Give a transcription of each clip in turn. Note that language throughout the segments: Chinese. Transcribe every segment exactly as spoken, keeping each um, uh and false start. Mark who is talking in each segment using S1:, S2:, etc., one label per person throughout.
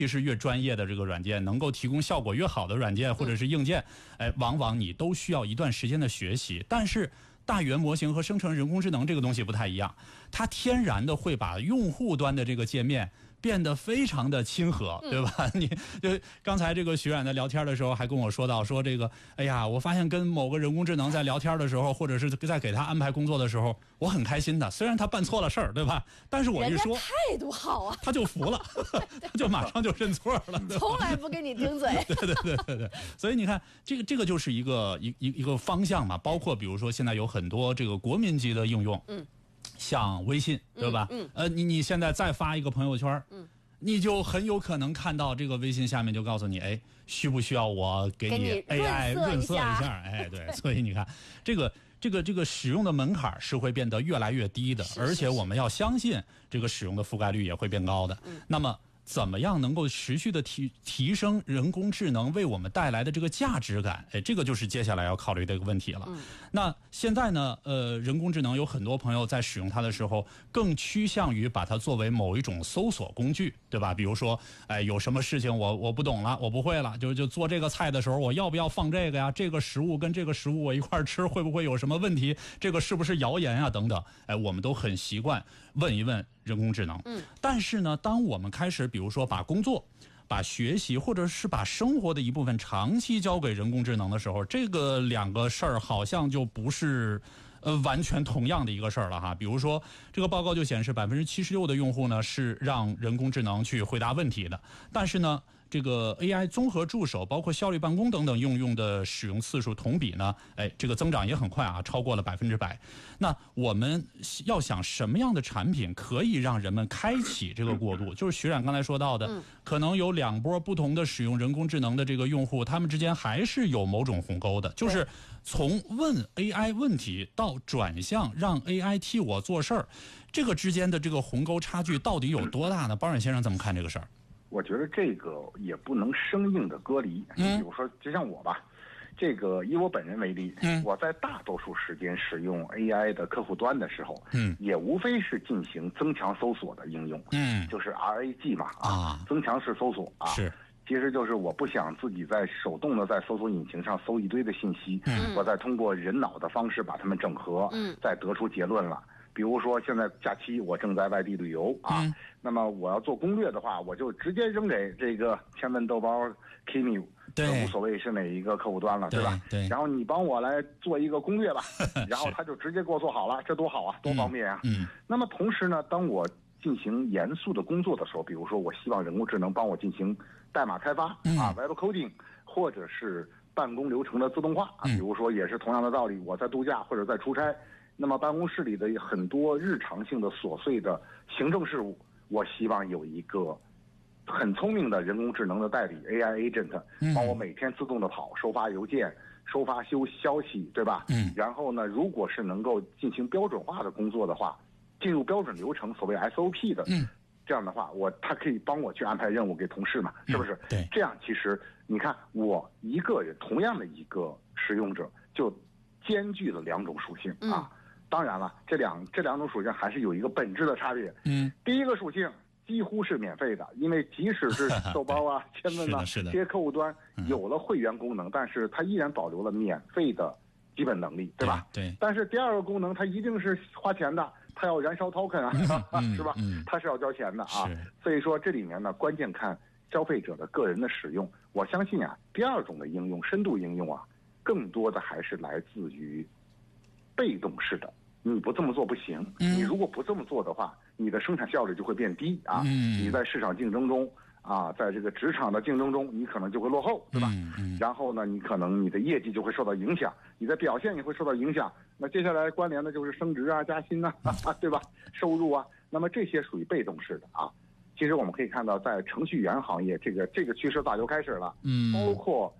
S1: 其实越专业的这个软件，能够提供效果越好的软件或者是硬件，哎，往往你都需要一段时间的学习。但是大语言模型和生成人工智能这个东西不太一样，它天然的会把用户端的这个界面变得非常的亲和，对吧？嗯、你就刚才这个徐冉在聊天的时候还跟我说到说这个，哎呀，我发现跟某个人工智能在聊天的时候，或者是在给他安排工作的时候，我很开心的。虽然他办错了事儿，对吧？但是我一说，
S2: 态度好啊，
S1: 他就服了，他就马上就认错了，
S2: 从来不跟你顶嘴。
S1: 对对对对对。所以你看，这个这个就是一个一一一个方向嘛。包括比如说现在有很多这个国民级的应用，嗯。像微信，对吧？嗯，嗯呃，你你现在再发一个朋友圈，嗯，你就很有可能看到这个微信下面就告诉你，哎，需不需要我给你 A I 润色一下？哎，对，所以你看，这个这个这个使用的门槛是会变得越来越低的，而且我们要相信这个使用的覆盖率也会变高的。嗯，那么怎么样能够持续的提提升人工智能为我们带来的这个价值感？哎，这个就是接下来要考虑的一个问题了。嗯、那现在呢，呃，人工智能有很多朋友在使用它的时候，更趋向于把它作为某一种搜索工具，对吧？比如说，哎，有什么事情我我不懂了，我不会了，就就做这个菜的时候，我要不要放这个呀？这个食物跟这个食物我一块吃，会不会有什么问题？这个是不是谣言啊？等等，哎，我们都很习惯问一问人工智能。嗯，但是呢，当我们开始比如说把工作、把学习或者是把生活的一部分长期交给人工智能的时候，这个两个事儿好像就不是呃完全同样的一个事儿了哈。比如说这个报告就显示百分之七十六的用户呢是让人工智能去回答问题的，但是呢这个 A I 综合助手包括效率办公等等应用的使用次数同比呢，哎，这个增长也很快啊，超过了百分之百。那我们要想什么样的产品可以让人们开启这个过渡？就是徐冉刚才说到的，嗯、可能有两波不同的使用人工智能的这个用户，他们之间还是有某种鸿沟的，就是从问 A I 问题到转向让 A I 替我做事儿，这个之间的这个鸿沟差距到底有多大呢？包冉先生怎么看这个事儿？
S3: 我觉得这个也不能生硬的割离。嗯，比如说，就像我吧，这个以我本人为例，嗯，我在大多数时间使用 A I 的客户端的时候，嗯，也无非是进行增强搜索的应用，嗯，就是 R A G 嘛，啊，增强式搜索啊，是，其实就是我不想自己在手动的在搜索引擎上搜一堆的信息，嗯，我再通过人脑的方式把它们整合，嗯，再得出结论了。比如说现在假期我正在外地旅游啊，嗯、那么我要做攻略的话，我就直接扔给这个千问豆包 Kimi， 对，无所谓是哪一个客户端了，对吧？对。然后你帮我来做一个攻略吧，然后他就直接给我做好了，这多好啊，多方便啊！嗯。那么同时呢，当我进行严肃的工作的时候，比如说我希望人工智能帮我进行代码开发、嗯、啊 ，Web Coding， 或者是办公流程的自动化啊，比如说也是同样的道理，我在度假或者在出差。那么办公室里的很多日常性的琐碎的行政事务，我希望有一个很聪明的人工智能的代理 A I agent， 帮我每天自动的跑，收发邮件、收发消消息，对吧？嗯。然后呢，如果是能够进行标准化的工作的话，进入标准流程，所谓 S O P 的，嗯，这样的话，我他可以帮我去安排任务给同事嘛，是不是？对。这样其实你看，我一个人同样的一个使用者，就兼具了两种属性啊。嗯，当然了，这两这两种属性还是有一个本质的差别。嗯，第一个属性几乎是免费的，因为即使是豆包啊、千问啊这些客户端有了会员功能，但是它依然保留了免费的基本能力，对吧？对。对，但是第二个功能它一定是花钱的，它要燃烧 token 啊，嗯、是吧？嗯，它是要交钱的啊。所以说这里面呢，关键看消费者的个人的使用。我相信啊，第二种的应用，深度应用啊，更多的还是来自于被动式的。你不这么做不行，嗯、你如果不这么做的话，你的生产效率就会变低啊！嗯、你在市场竞争中啊，在这个职场的竞争中，你可能就会落后，对吧？嗯嗯、然后呢，你可能你的业绩就会受到影响，你的表现也会受到影响。那接下来关联的就是升职啊、加薪啊，啊对吧？收入啊，那么这些属于被动式的啊。其实我们可以看到，在程序员行业，这个这个趋势早就开始了，嗯，包括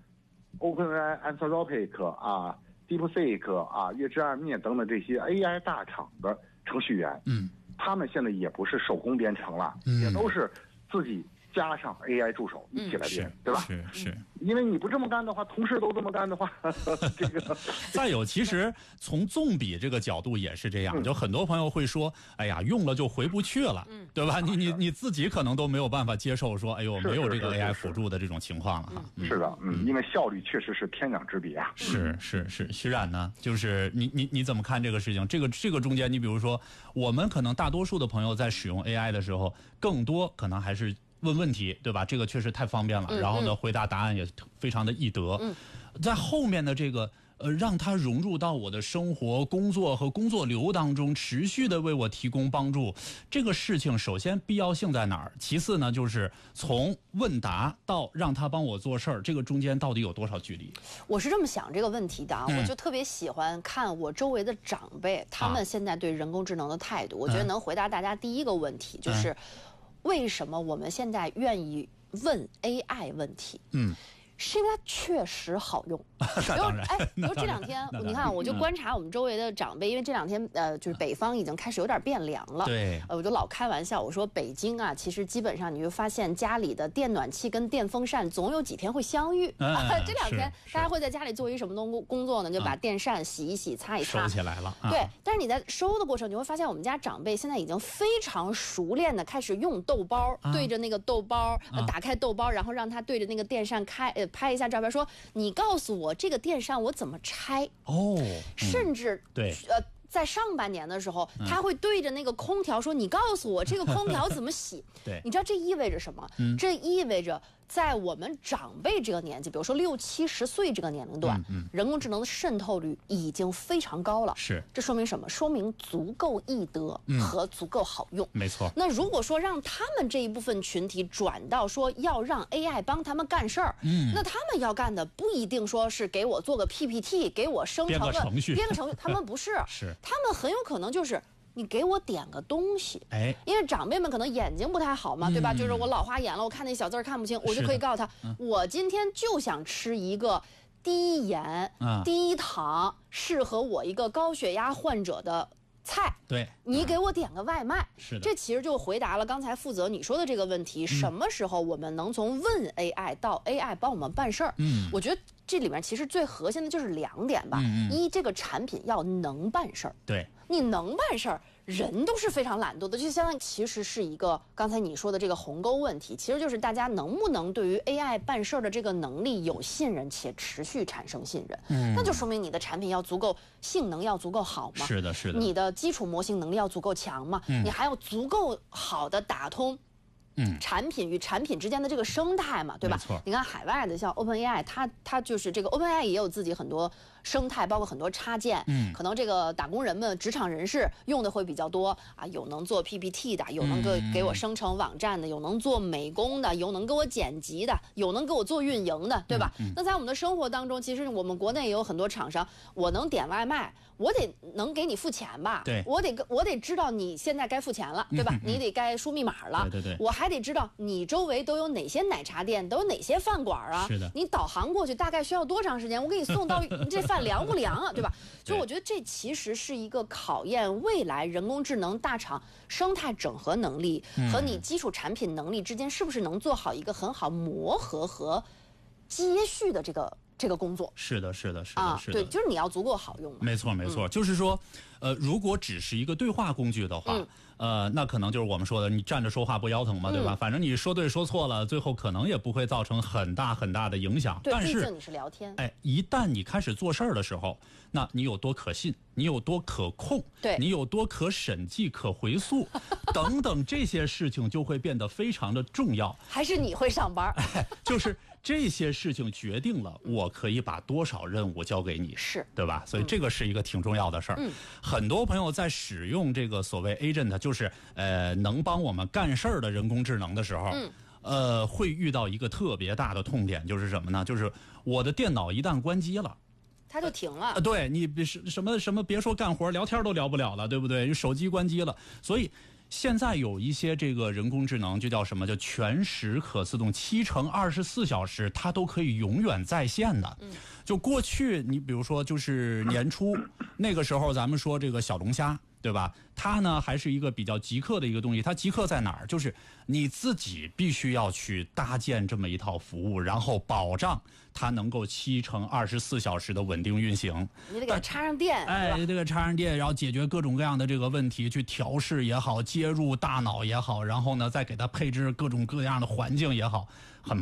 S3: OpenAI、Anthropic 啊。DeepSeek 啊，月之暗面等等这些 A I 大厂的程序员，嗯，他们现在也不是手工编程了，嗯，也都是自己加上 A I 助手一起来编，
S1: 嗯、
S3: 对吧？
S1: 是是，
S3: 因为你不这么干的话，同事都这么干的话，这个。
S1: 再有，其实从纵比这个角度也是这样，嗯、就很多朋友会说，哎呀，用了就回不去了，嗯、对吧？你你你自己可能都没有办法接受说，哎呦，没有这个 A I 辅助的这种情况了哈。
S3: 是, 是, 是, 是, 是, 是的，嗯，因为效率确实是天壤之别啊。
S1: 是是是，徐冉呢，就是你你你怎么看这个事情？这个这个中间，你比如说，我们可能大多数的朋友在使用 A I 的时候，更多可能还是问问题，对吧？这个确实太方便了，
S2: 嗯、
S1: 然后呢，回答答案也非常的易得。
S2: 嗯，
S1: 在后面的这个呃，让它融入到我的生活、工作和工作流当中，持续的为我提供帮助，这个事情首先必要性在哪儿？其次呢，就是从问答到让他帮我做事儿，这个中间到底有多少距离？
S2: 我是这么想这个问题的啊，嗯、我就特别喜欢看我周围的长辈，他们现在对人工智能的态度，啊、我觉得能回答大家第一个问题，嗯、就是为什么我们现在愿意问 A I 问题？嗯。是因为它确实好用。
S1: 那当然。
S2: 哎，比如这两天，你看，我就观察我们周围的长辈，因为这两天呃，就是北方已经开始有点变凉了。
S1: 对。
S2: 呃，我就老开玩笑，我说北京啊，其实基本上你就发现家里的电暖气跟电风扇总有几天会相遇。
S1: 嗯、
S2: 这两天大家会在家里做一什么东工作呢？就把电扇洗一洗、擦一擦。
S1: 收起来了。
S2: 对。但是你在收的过程，你会发现我们家长辈现在已经非常熟练的开始用豆包，啊、对着那个豆包，呃，打开豆包，然后让它对着那个电扇开呃拍一下照片，说。你告诉我这个电扇我怎么拆
S1: 哦，
S2: 嗯、甚至
S1: 对
S2: 呃，在上半年的时候，嗯、他会对着那个空调说：“你告诉我这个空调怎么洗？”
S1: 对，
S2: 你知道这意味着什么？嗯、这意味着在我们长辈这个年纪，比如说六七十岁这个年龄段，嗯嗯、人工智能的渗透率已经非常高了。
S1: 是，
S2: 这说明什么？说明足够易得和足够好用。
S1: 嗯、没错。
S2: 那如果说让他们这一部分群体转到说要让 A I 帮他们干事儿，嗯，那他们要干的不一定说是给我做个 P P T， 给我生成个
S1: 编个程序，
S2: 编个程序，他们不是，
S1: 是，
S2: 他们很有可能就是。你给我点个东西，哎，因为长辈们可能眼睛不太好嘛，嗯、对吧？就是我老花眼了，我看那小字儿看不清，我就可以告诉他，嗯、我今天就想吃一个低盐、嗯、低糖，适合我一个高血压患者的菜。
S1: 对，
S2: 你给我点个外卖。
S1: 是的，
S2: 这其实就回答了刚才负责你说的这个问题：嗯、什么时候我们能从问 A I 到 A I 帮我们办事儿？嗯，我觉得这里面其实最核心的就是两点吧。嗯嗯、一，这个产品要能办事儿。
S1: 对。
S2: 你能办事儿，人都是非常懒惰的，就相当于其实是一个刚才你说的这个鸿沟问题，其实就是大家能不能对于 A I 办事儿的这个能力有信任且持续产生信任，嗯，那就说明你的产品要足够性能要足够好嘛，
S1: 是的，是的，
S2: 你的基础模型能力要足够强嘛，嗯、你还要足够好的打通。嗯，产品与产品之间的这个生态嘛，对吧？
S1: 没错。
S2: 你看海外的像 OpenAI， 它它就是这个 OpenAI 也有自己很多生态，包括很多插件。嗯，可能这个打工人们、职场人士用的会比较多啊，有能做 P P T 的，有能给给我生成网站的，有能做美工的，有能给我剪辑的，有能给我做运营的，对吧？嗯嗯、那在我们的生活当中，其实我们国内也有很多厂商，我能点外卖，我得能给你付钱吧？
S1: 对，
S2: 我得我得知道你现在该付钱了，对吧？嗯嗯、你得该输密码了。
S1: 对对对，
S2: 我还得知道你周围都有哪些奶茶店，都有哪些饭馆啊？
S1: 是的，
S2: 你导航过去大概需要多长时间？我给你送到这饭凉不凉啊？对吧？所以我觉得这其实是一个考验未来人工智能大厂生态整合能力和你基础产品能力之间是不是能做好一个很好磨合和接续的这个这个工作。
S1: 是的，是的，是的，
S2: 啊，
S1: 是的，
S2: 对，就是你要足够好用嘛。
S1: 没错，没错，嗯、就是说，呃，如果只是一个对话工具的话。嗯呃，那可能就是我们说的，你站着说话不腰疼嘛，对吧？嗯、反正你说对说错了，最后可能也不会造成很大很大的影响。
S2: 对，
S1: 但是
S2: 毕竟你是聊天。
S1: 哎，一旦你开始做事儿的时候，那你有多可信，你有多可控，
S2: 对，
S1: 你有多可审计、可回溯，等等这些事情就会变得非常的重要。
S2: 还是你会上班？
S1: 哎，就是这些事情决定了我可以把多少任务交给你，
S2: 是
S1: 对吧？所以这个是一个挺重要的事儿。嗯，很多朋友在使用这个所谓 agent， 就是呃能帮我们干事儿的人工智能的时候，嗯，呃会遇到一个特别大的痛点，就是什么呢？就是我的电脑一旦关机了。
S2: 它就停了。
S1: 呃、对你别什么什么，别说干活，聊天都聊不了了，对不对？手机关机了，所以现在有一些这个人工智能，就叫什么？叫全时可自动，七乘二十四小时，它都可以永远在线的。嗯，就过去你比如说，就是年初那个时候，咱们说这个小龙虾。 对吧？它呢还是一个比较极客的一个东西。它极客在哪儿？就是你自己必须要去搭建这么一套服务，然后保障它能够七乘二十四小时的稳定运行。
S2: 你得给它插上电，
S1: 哎，这个插上电，然后解决各种各样的这个问题，去调试也好，接入大脑也好，然后呢再给它配置各种各样的环境也好，很。